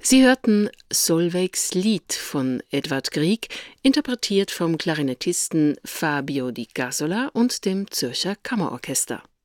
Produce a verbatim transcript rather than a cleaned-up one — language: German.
Sie hörten Solveigs Lied von Edvard Grieg, interpretiert vom Klarinettisten Fabio Di Gazzola und dem Zürcher Kammerorchester.